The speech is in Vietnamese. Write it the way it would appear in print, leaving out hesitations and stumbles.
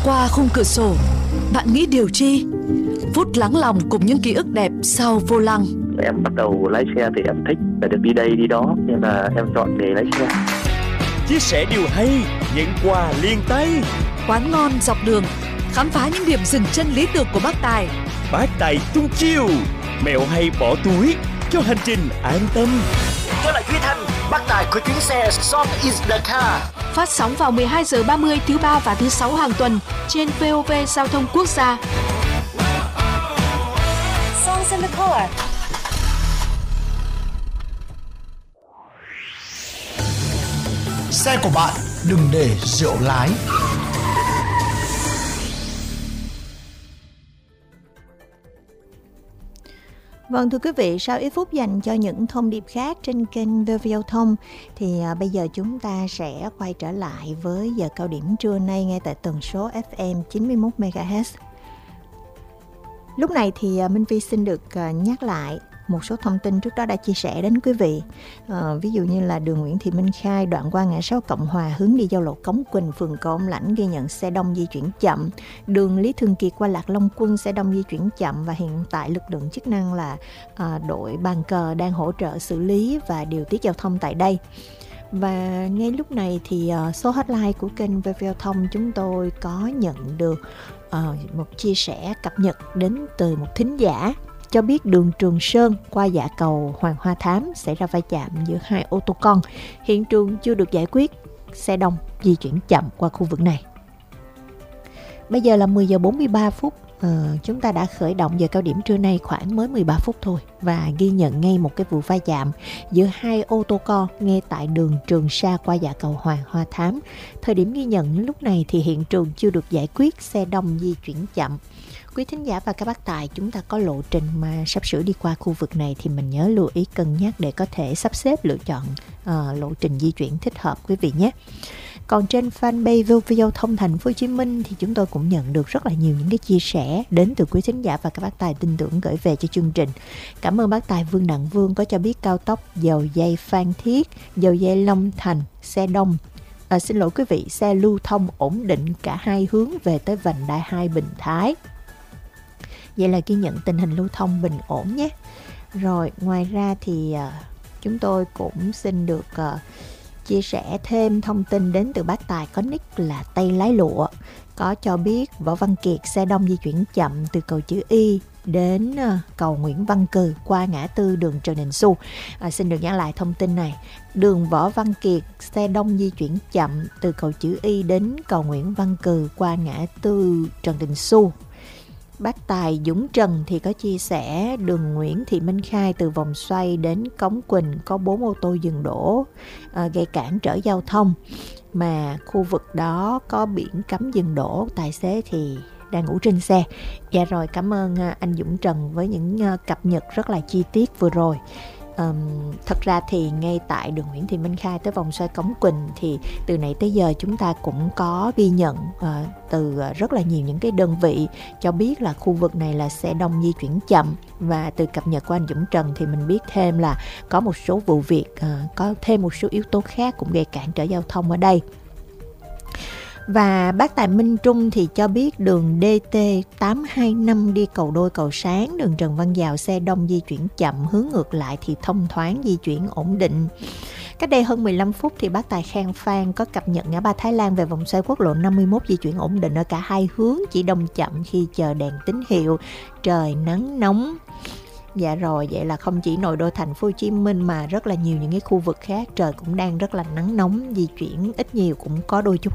qua khung cửa sổ, bạn nghĩ điều chi? Phút lắng lòng cùng những ký ức đẹp sau vô lăng. Em bắt đầu lái xe thì em thích để được đi đây đi đó, nên là em chọn nghề lái xe. Chia sẻ điều hay, nhận quà liền tay. Quán ngon dọc đường, khám phá những điểm dừng chân lý tưởng của bác Tài. Bác Tài tung chiêu, mẹo hay bỏ túi cho hành trình an tâm. Tôi là Duy Thanh, bác Tài của chuyến xe Song is the car. Phát sóng vào 12 giờ 30 thứ ba và thứ sáu hàng tuần trên VOV Giao thông Quốc gia. Songs in the car. Xe của bạn đừng để rượu lái. Vâng, thưa quý vị, sau ít phút dành cho những thông điệp khác trên kênh VOV Giao thông thì bây giờ chúng ta sẽ quay trở lại với giờ cao điểm trưa nay ngay tại tần số FM 91 MHz. Lúc này thì Minh Phi xin được nhắc lại một số thông tin trước đó đã chia sẻ đến quý vị. Ví dụ như là đường Nguyễn Thị Minh Khai đoạn qua ngã 6 Cộng Hòa hướng đi giao lộ Cống Quỳnh, phường Cầu Ông Lãnh ghi nhận xe đông di chuyển chậm. Đường Lý Thường Kiệt qua Lạc Long Quân xe đông di chuyển chậm và hiện tại lực lượng chức năng là đội bàn cờ đang hỗ trợ xử lý và điều tiết giao thông tại đây. Và ngay lúc này thì số hotline của kênh VOV Giao thông chúng tôi có nhận được một chia sẻ cập nhật đến từ một thính giả cho biết đường Trường Sơn qua dạ cầu Hoàng Hoa Thám xảy ra va chạm giữa hai ô tô con. Hiện trường chưa được giải quyết, xe đông di chuyển chậm qua khu vực này. Bây giờ là 10 giờ 43 phút. Chúng ta đã khởi động giờ cao điểm trưa nay khoảng mới 13 phút thôi và ghi nhận ngay một cái vụ va chạm giữa hai ô tô con ngay tại đường Trường Sa qua dạ cầu Hoàng Hoa Thám. Thời điểm ghi nhận lúc này thì hiện trường chưa được giải quyết, xe đông di chuyển chậm. Quý thính giả và các bác tài, chúng ta có lộ trình mà sắp sửa đi qua khu vực này thì mình nhớ lưu ý cân nhắc để có thể sắp xếp lựa chọn lộ trình di chuyển thích hợp quý vị nhé. Còn trên fanpage VOV Giao thông Thành phố Hồ Chí Minh thì chúng tôi cũng nhận được rất là nhiều những cái chia sẻ đến từ quý thính giả và các bác tài tin tưởng gửi về cho chương trình. Cảm ơn bác tài Vương Đặng Vương có cho biết cao tốc Dầu Giây Phan Thiết, Dầu Giây Long Thành, xe đông. Xin lỗi quý vị, xe lưu thông ổn định cả hai hướng về tới vành đai 2 Bình Thái. Vậy là ghi nhận tình hình lưu thông bình ổn nhé. Rồi ngoài ra thì chúng tôi cũng xin được chia sẻ thêm thông tin đến từ bác tài có nick là Tây Lái Lụa. Có cho biết Võ Văn Kiệt xe đông di chuyển chậm từ cầu chữ Y đến cầu Nguyễn Văn Cừ qua ngã tư đường Trần Đình Xu. Xin được nhắc lại thông tin này. Đường Võ Văn Kiệt xe đông di chuyển chậm từ cầu chữ Y đến cầu Nguyễn Văn Cừ qua ngã tư Trần Đình Xu. Bác Tài Dũng Trần thì có chia sẻ đường Nguyễn Thị Minh Khai từ vòng xoay đến Cống Quỳnh có 4 ô tô dừng đỗ gây cản trở giao thông, mà khu vực đó có biển cấm dừng đỗ, tài xế thì đang ngủ trên xe. Dạ rồi, cảm ơn anh Dũng Trần với những cập nhật rất là chi tiết vừa rồi. Thật ra thì ngay tại đường Nguyễn Thị Minh Khai tới vòng xoay Cống Quỳnh thì từ nãy tới giờ chúng ta cũng có ghi nhận từ rất là nhiều những cái đơn vị cho biết là khu vực này là xe đông di chuyển chậm. Và từ cập nhật của anh Dũng Trần thì mình biết thêm là có một số vụ việc, có thêm một số yếu tố khác cũng gây cản trở giao thông ở đây. Và bác Tài Minh Trung thì cho biết đường DT 825 đi cầu Đôi Cầu Sáng, đường Trần Văn Dào xe đông di chuyển chậm, hướng ngược lại thì thông thoáng di chuyển ổn định. Cách đây hơn 15 phút thì bác Tài Khang Phan có cập nhật ngã ba Thái Lan về vòng xoay quốc lộ 51 di chuyển ổn định ở cả hai hướng, chỉ đông chậm khi chờ đèn tín hiệu, trời nắng nóng. Dạ rồi, vậy là không chỉ nội đô thành phố Hồ Chí Minh mà rất là nhiều những cái khu vực khác trời cũng đang rất là nắng nóng, di chuyển ít nhiều cũng có đôi chút